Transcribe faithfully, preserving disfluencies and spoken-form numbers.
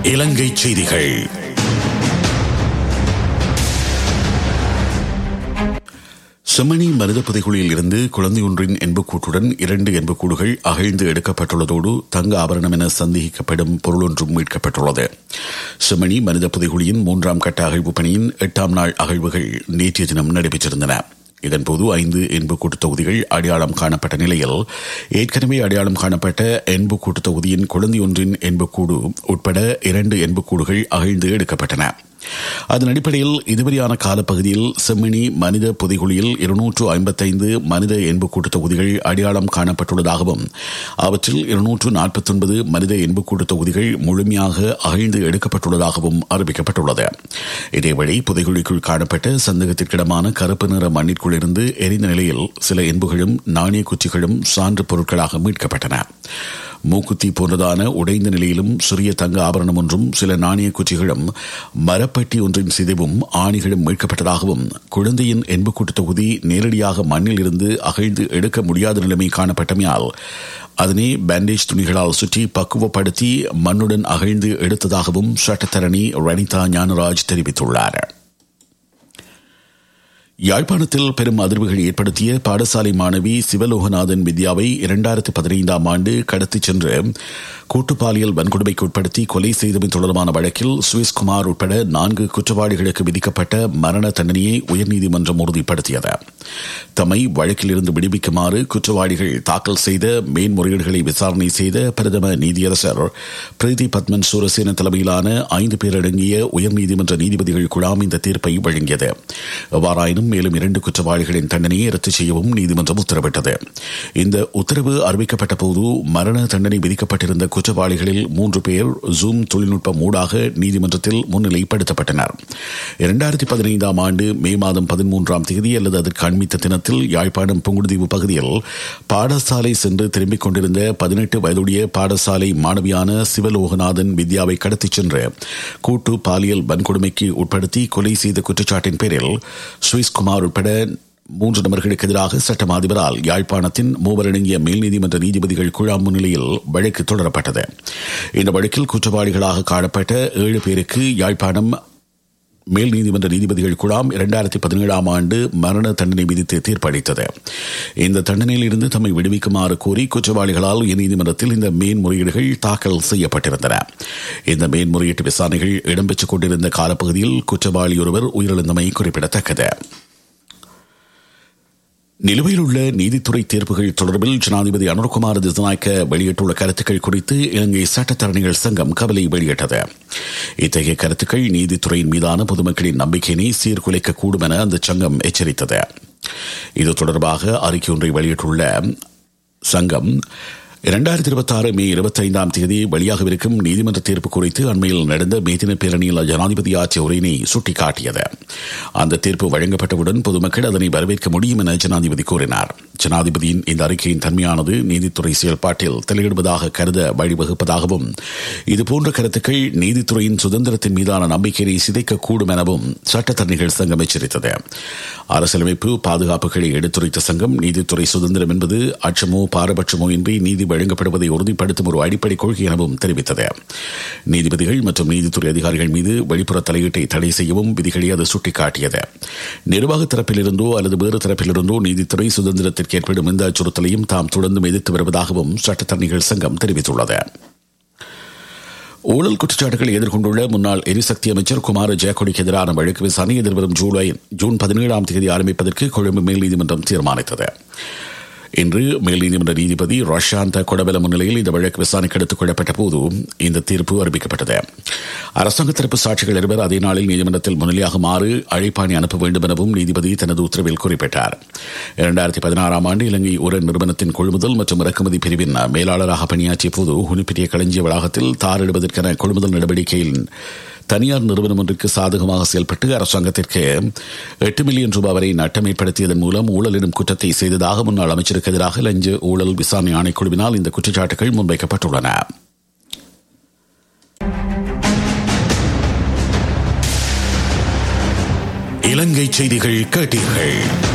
இலங்கை செய்திகள். செம்மணி மனித புதைகுழியில் இருந்து குழந்தை ஒன்றின் எண்புக்கூட்டுடன் இரண்டு எண்புக்கூடுகள் அகழ்ந்து எடுக்கப்பட்டுள்ளதோடு தங்க ஆபரணம் என சந்தேகிக்கப்படும் பொருள் ஒன்றும் மீட்கப்பட்டுள்ளது. செம்மணி மனித புதைகுழியின் மூன்றாம் கட்ட அகழ்வு பணியின் எட்டாம் நாள் அகழ்வுகள் நேற்றைய தினம் நடைபெற்றிருந்தன. இதன்போது ஐந்து எண்புக்கூட்டு தொகுதிகள் அடையாளம் காணப்பட்ட நிலையில் ஏற்கனவே அடையாளம் காணப்பட்ட எண்புக்கூட்டு தொகுதியின் குழந்தை ஒன்றின் எண்புக்கூடு உட்பட இரண்டு எண்புக்கூடுகள் அகழ்ந்து எடுக்கப்பட்டன. அதன் அடிப்படையில் இதுவரையான காலப்பகுதியில் செம்மணி மனித புதைகுழியில் இருநூற்று ஐம்பத்தைந்து மனித எண்புக்கூட்டு தொகுதிகள் அடையாளம் காணப்பட்டுள்ளதாகவும் அவற்றில் இருநூற்று நாற்பத்தி ஒன்பது மனித எண்புக்கூட்டு தொகுதிகள் முழுமையாக அகழ்ந்து எடுக்கப்பட்டுள்ளதாகவும் அறிவிக்கப்பட்டுள்ளது. இதேவழி புதைகுழிக்குள் காணப்பட்ட சந்தேகத்திற்கிடமான கருப்பு நிற மண்ணிற்குள் இருந்து எரிந்த நிலையில் சில எண்புகளும் நாணய குச்சிகளும் சான்று பொருட்களாக மீட்கப்பட்டன. மூக்குத்தி போன்றதான உடைந்த நிலையிலும் சிறிய தங்க ஆபரணம் ஒன்றும் சில நாணய குச்சிகளும் மரப்பட்டி ஒன்றின் சிதைவும் ஆணிகளும் மீட்கப்பட்டதாகவும் குழந்தையின் எண்புக்கூட்டு தொகுதி நேரடியாக மண்ணில் இருந்து அகழ்ந்து எடுக்க முடியாத நிலைமை காணப்பட்டமையால் அதனை பேண்டேஜ் துணிகளால் சுற்றி பக்குவப்படுத்தி மண்ணுடன் அகழ்ந்து எடுத்ததாகவும் சட்டத்தரணி ரணிதா ஞானராஜ் தெரிவித்துள்ளார். யாழ்ப்பாணத்தில் பெரும் அதிர்வுகள் ஏற்படுத்திய பாடசாலை மாணவி சிவலோகநாதன் வித்யாவை இரண்டாயிரத்தி பதினைந்தாம் ஆண்டு கடத்திச் சென்று கூட்டுப்பாலியல் வன்கொடுமைக்கு உட்படுத்தி கொலை செய்தமை தொடர்பான வழக்கில் சுவிஸ்குமார் உட்பட நான்கு குற்றவாளிகளுக்கு விதிக்கப்பட்ட மரண தண்டனையை உயர்நீதிமன்றம் உறுதிப்படுத்தியது. தம்மை வழக்கில் இருந்து விடுவிக்குமாறு குற்றவாளிகள் தாக்கல் செய்த மேன்முறையீடுகளை விசாரணை செய்த பிரதம நீதியரசர் பிரீதி பத்மன் சூரசேன தலைமையிலான ஐந்து பேர் அடங்கிய உயர்நீதிமன்ற நீதிபதிகள் குழாம் இந்த தீர்ப்பை வழங்கியது. எவ்வாறாயினும் மேலும் இரண்டு குற்றவாளிகளின் தண்டனையை ரத்து செய்யவும் நீதிமன்றம் உத்தரவிட்டது. இந்த உத்தரவு அறிவிக்கப்பட்ட போது மரண தண்டனை விதிக்கப்பட்டிருந்த குற்றவாளிகளில் மூன்று பேர் ஜூம் தொழில்நுட்பம் ஊடாக நீதிமன்றத்தில் முன்னிலைப்படுத்தப்பட்டனர். இரண்டாயிரத்தி பதினைந்தாம் ஆண்டு மே மாதம் பதிமூன்றாம் தேதி அல்லது அதற்கு அண்மித்த தினத்தில் யாழ்ப்பாணம் புங்குடுதீவு பகுதியில் பாடசாலை சென்று திரும்பிக் கொண்டிருந்த பதினெட்டு வயதுடைய பாடசாலை மாணவியான சிவலோகநாதன் வித்யாவை கடத்திச் சென்று கூட்டு பாலியல் வன்கொடுமைக்கு உட்படுத்தி கொலை செய்த குற்றச்சாட்டின் பேரில் சுவிஸ்குமார் உட்பட மூன்று நபர்களுக்கு எதிராக சட்ட அதிபரால் யாழ்ப்பாணத்தின் மூவரடங்கிய மேல் நீதிமன்ற நீதிபதிகள் குழாம் முன்னிலையில் வழக்கு தொடரப்பட்டது. இந்த வழக்கில் குற்றவாளிகளாக காணப்பட்ட ஏழு பேருக்கு யாழ்ப்பாணம் மேல் நீதிமன்ற நீதிபதிகள் குழாம் இரண்டாயிரத்தி பதினேழாம் ஆண்டு மரண தண்டனை விதித்து தீர்ப்பளித்தது. இந்த தண்டனையில் இருந்து தம்மை விடுவிக்குமாறு கோரி குற்றவாளிகளால் உயர்நீதிமன்றத்தில் இந்த மேன்முறையீடுகள் தாக்கல் செய்யப்பட்டிருந்தன. இந்த மேன்முறையீட்டு விசாரணைகள் இடம்பெற்றுக் கொண்டிருந்த காலப்பகுதியில் குற்றவாளி ஒருவர் உயிரிழந்தமை குறிப்பிடத்தக்கது. நிலுவையில் உள்ள நீதித்துறை தீர்ப்புகள் தொடர்பில் ஜனாதிபதி அனுரகுமார் திசாநாயக்க வெளியிட்டுள்ள கருத்துக்கள் குறித்து இலங்கை சட்டத்தரணிகள் சங்கம் கவலை வெளியிட்டது. இத்தகைய கருத்துக்கள் நீதித்துறையின் மீதான பொதுமக்களின் நம்பிக்கையினை சீர்குலைக்கக்கூடும் என அந்த சங்கம் எச்சரித்தது. இது தொடர்பாக அறிக்கை ஒன்றை வெளியிட்டுள்ள சங்கம் இரண்டாயிரத்தி இருபத்தி ஆறு மே இருபத்தி ஐந்தாம் தேதி வெளியாகவிருக்கும் நீதிமன்ற தீர்ப்பு குறித்து அண்மையில் நடந்த மேதின பேரணியில் ஜனாதிபதி ஆற்றிய உரையினை சுட்டிக்காட்டியது. அந்த தீர்ப்பு வழங்கப்பட்டவுடன் பொதுமக்கள் அதனை வரவேற்க முடியும் என ஜனாதிபதி கூறினார். ஜனாதிபதியின் இந்த அறிக்கையின் தன்மையானது நீதித்துறை செயல்பாட்டில் தலையிடுவதாக கருத வழிவகுப்பதாகவும் இதுபோன்ற கருத்துக்கள் நீதித்துறையின் சுதந்திரத்தின் மீதான நம்பிக்கையை சிதைக்கக்கூடும் எனவும் சட்டத்தரணிகள் சங்கம் எச்சரித்தது. அரசியலமைப்பு பாதுகாப்புகளை எடுத்துரைத்த சங்கம் நீதித்துறை சுதந்திரம் என்பது அச்சமோ பாரபட்சமோ இன்றி நீதி வழங்கப்படுவதை உறுதிப்படுத்தும் ஒரு அடிப்படை கொள்கை எனவும் தெரிவித்தது. நீதிபதிகள் மற்றும் நீதித்துறை அதிகாரிகள் மீது வெளிப்புற தலையீட்டை தடை செய்யவும் விதிகளை அது சுட்டிக்காட்டியது. நிர்வாக தரப்பிலிருந்தோ அல்லது வேறு தரப்பிலிருந்தோ நீதித்துறை சுதந்திரத்திற்கு ஏற்படும் எந்த அச்சுறுத்தலையும் தாம் தொடர்ந்து எதிர்த்து வருவதாகவும் சட்டத்தரணிகள் சங்கம் தெரிவித்துள்ளது. ஊழல் குற்றச்சாட்டுகளை எதிர்கொண்டுள்ள முன்னாள் எரிசக்தி அமைச்சர் குமார ஜெயக்கொடிக்கு எதிரான வழக்கு விசாரணை எதிர்வரும் ஜூலை ஜூன் பதினேழாம் தேதி ஆரம்பிப்பதற்கு கொழும்பு மேல் நீதிமன்றம் தீர்மானித்தது. இன்று மேல் நீதிமன்ற நீதிபதி ரஷாந்த கொடபல முன்னிலையில் இந்த வழக்கு விசாரணைக்கு எடுத்துக் கொள்ளப்பட்ட போது இந்த தீர்ப்பு அறிவிக்கப்பட்டது. அரசாங்க தரப்பு சாட்சிகள் இருவர் அதே நாளில் நீதிமன்றத்தில் முன்னிலையாகுமாறு அழைப்பாணை அனுப்ப வேண்டும் எனவும் நீதிபதி தனது உத்தரவில் குறிப்பிட்டார். இரண்டாயிரத்தி பதினாறாம் ஆண்டு இலங்கை உர நிறுவனத்தின் கொள்முதல் மற்றும் இறக்குமதி பிரிவின் மேலாளராக பணியாற்றிய போது உனிப்பிரிய களஞ்சிய வளாகத்தில் தாரிடுவதற்கான கொள்முதல் நடவடிக்கையில் தனியார் நிறுவனம் ஒன்றுக்கு சாதகமாக செயல்பட்டு அரசாங்கத்திற்கு எட்டு மில்லியன் ரூபாய் வரை நட்டம் ஏற்படுத்தியதன் மூலம் ஊழல் எனும் குற்றத்தை செய்ததாக முன்னாள் அமைச்சருக்கு எதிராக லஞ்ச ஊழல் விசாரணை ஆணைக்குழுவினால் இந்த குற்றச்சாட்டுகள் முன்வைக்கப்பட்டுள்ளன. இலங்கை செய்திகள் கேட்டீர்கள்.